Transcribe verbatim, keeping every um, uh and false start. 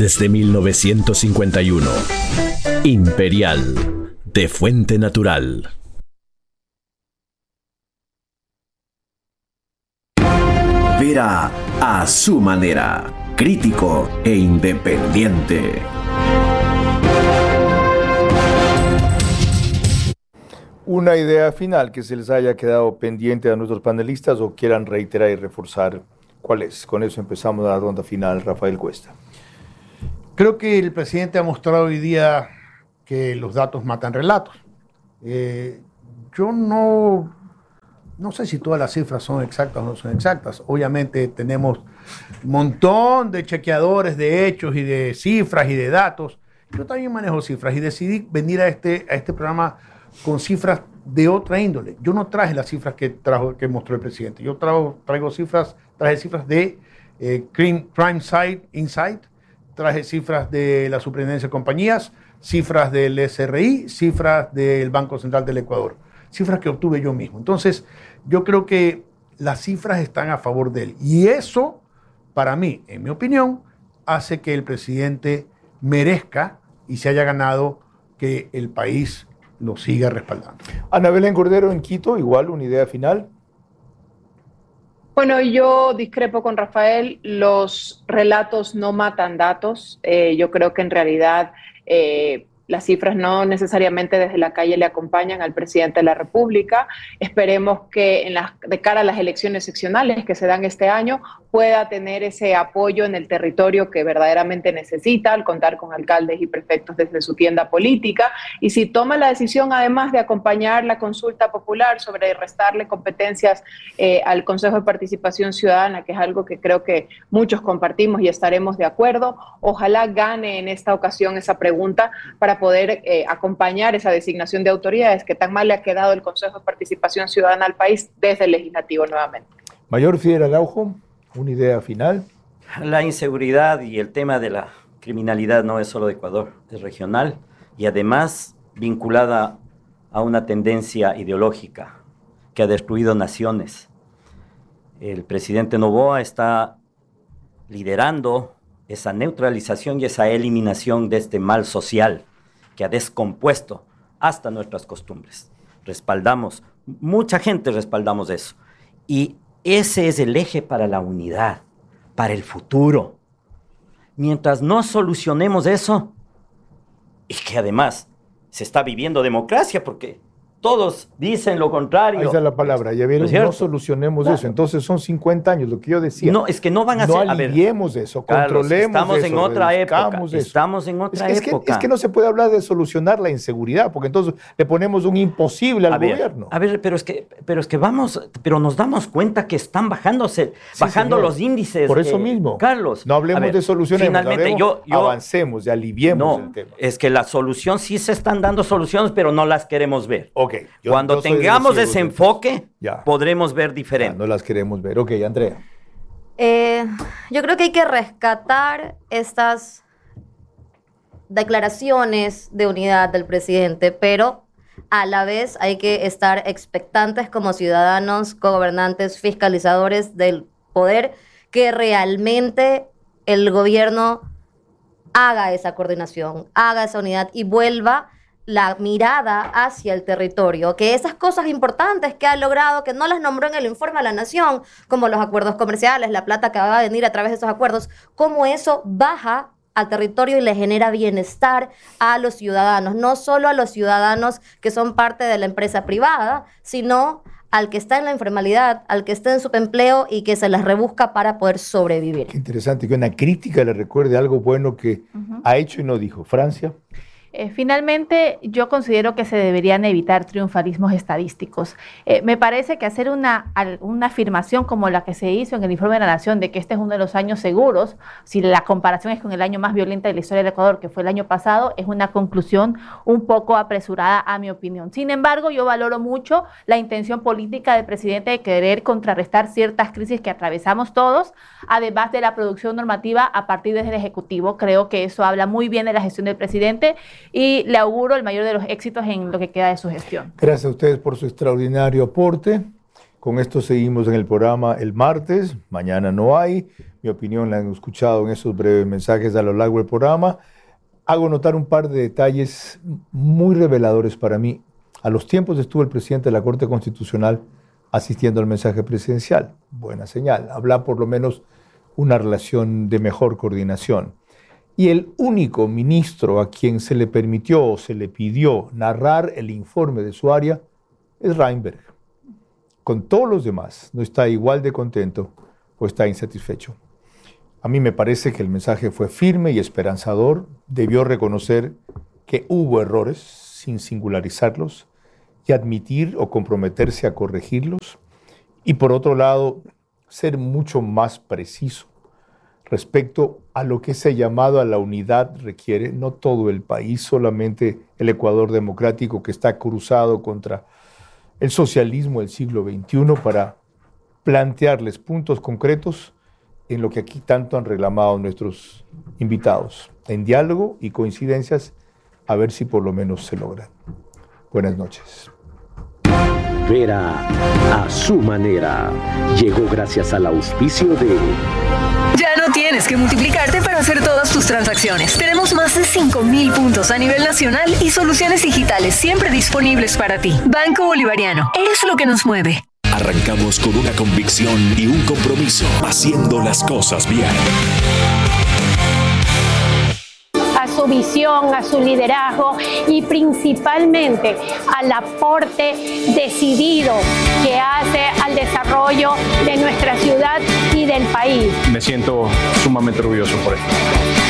Desde mil novecientos cincuenta y uno. Imperial, de fuente natural. Vera a su manera, crítico e independiente. Una idea final que se les haya quedado pendiente a nuestros panelistas o quieran reiterar y reforzar, ¿cuál es? Con eso empezamos la ronda final, Rafael Cuesta. Creo que el presidente ha mostrado hoy día que los datos matan relatos. Eh, yo no, no sé si todas las cifras son exactas o no son exactas. Obviamente tenemos un montón de chequeadores de hechos y de cifras y de datos. Yo también manejo cifras y decidí venir a este, a este programa con cifras de otra índole. Yo no traje las cifras que, trajo, que mostró el presidente. Yo traigo, traigo cifras, traje cifras de eh, Crime, Crime Site Insight, traje cifras de la Superintendencia de Compañías, cifras del S R I, cifras del Banco Central del Ecuador, cifras que obtuve yo mismo. Entonces, yo creo que las cifras están a favor de él. Y eso, para mí, en mi opinión, hace que el presidente merezca y se haya ganado que el país lo siga respaldando. Ana Belén Cordero en Quito, igual, una idea final. Bueno, yo discrepo con Rafael, los relatos no matan datos. Eh, yo creo que en realidad eh, las cifras no necesariamente desde la calle le acompañan al presidente de la República. Esperemos que en la, de cara a las elecciones seccionales que se dan este año pueda tener ese apoyo en el territorio que verdaderamente necesita, al contar con alcaldes y prefectos desde su tienda política. Y si toma la decisión, además de acompañar la consulta popular sobre restarle competencias eh, al Consejo de Participación Ciudadana, que es algo que creo que muchos compartimos y estaremos de acuerdo, ojalá gane en esta ocasión esa pregunta para poder eh, acompañar esa designación de autoridades que tan mal le ha quedado el Consejo de Participación Ciudadana al país desde el Legislativo nuevamente. Mayor Fidel Araujo, una idea final. La inseguridad y el tema de la criminalidad no es solo de Ecuador, es regional y además vinculada a una tendencia ideológica que ha destruido naciones. El presidente Noboa está liderando esa neutralización y esa eliminación de este mal social que ha descompuesto hasta nuestras costumbres. Respaldamos, mucha gente respaldamos eso. Y ese es el eje para la unidad, para el futuro. Mientras no solucionemos eso, y que además se está viviendo democracia, porque todos dicen lo contrario. Ahí está la palabra, ya vieron, no, no solucionemos claro. eso. Entonces son cincuenta años, lo que yo decía. No, es que no van a no ser... No aliviemos ver, eso, Carlos, controlemos estamos eso. En otra época, eso. Estamos en otra es, es época. Que, es que no se puede hablar de solucionar la inseguridad, porque entonces le ponemos un imposible al a ver, gobierno. A ver, pero es que, pero es que vamos, pero nos damos cuenta que están bajándose, sí, bajando señor. los índices. Por eso eh, mismo. Carlos. No hablemos ver, de soluciones, finalmente yo, yo, avancemos y aliviemos no, el tema. Es que la solución sí se están dando soluciones, pero no las queremos ver. Ok. Yo, Cuando yo tengamos ese enfoque, ya. podremos ver diferente. Ya, no las queremos ver. Ok, Andrea. Eh, yo creo que hay que rescatar estas declaraciones de unidad del presidente, pero a la vez hay que estar expectantes como ciudadanos, gobernantes, fiscalizadores del poder, que realmente el gobierno haga esa coordinación, haga esa unidad y vuelva la mirada hacia el territorio, que esas cosas importantes que ha logrado, que no las nombró en el informe a la Nación, como los acuerdos comerciales, la plata que va a venir a través de esos acuerdos, cómo eso baja al territorio y le genera bienestar a los ciudadanos, no solo a los ciudadanos que son parte de la empresa privada, sino al que está en la informalidad, al que está en subempleo y que se las rebusca para poder sobrevivir. Qué interesante que una crítica le recuerde algo bueno que uh-huh. ha hecho y no dijo. Francia. Eh, finalmente, yo considero que se deberían evitar triunfalismos estadísticos. Eh, me parece que hacer una, una afirmación como la que se hizo en el informe de la Nación de que este es uno de los años seguros, si la comparación es con el año más violento de la historia del Ecuador, que fue el año pasado, es una conclusión un poco apresurada a mi opinión. Sin embargo, yo valoro mucho la intención política del presidente de querer contrarrestar ciertas crisis que atravesamos todos, además de la producción normativa a partir del Ejecutivo. Creo que eso habla muy bien de la gestión del presidente y le auguro el mayor de los éxitos en lo que queda de su gestión. Gracias a ustedes por su extraordinario aporte. Con esto seguimos en el programa el martes, mañana no hay, Mi opinión la han escuchado en esos breves mensajes a lo largo del programa. Hago notar un par de detalles muy reveladores para mí. A los tiempos estuvo el presidente de la Corte Constitucional asistiendo al mensaje presidencial. Buena señal. Habla por lo menos una relación de mejor coordinación. Y el único ministro a quien se le permitió o se le pidió narrar el informe de su área es Reinberg. Con todos los demás, no está igual de contento o está insatisfecho. A mí me parece que el mensaje fue firme y esperanzador. Debió reconocer que hubo errores sin singularizarlos y admitir o comprometerse a corregirlos. Y por otro lado, ser mucho más preciso respecto a lo que ese llamado a la unidad requiere. No todo el país, solamente el Ecuador democrático que está cruzado contra el socialismo del siglo veintiuno, para plantearles puntos concretos en lo que aquí tanto han reclamado nuestros invitados, en diálogo y coincidencias, a ver si por lo menos se logran. Buenas noches. Vera a su manera llegó gracias al auspicio de... Ya no tienes que multiplicarte para hacer todas tus transacciones. Tenemos más de cinco mil puntos a nivel nacional y soluciones digitales siempre disponibles para ti. Banco Bolivariano, es lo que nos mueve. Arrancamos con una convicción y un compromiso, haciendo las cosas bien. A su visión, a su liderazgo y principalmente al aporte decidido que hace al desarrollo de nuestra ciudad y del país. Me siento sumamente orgulloso por esto.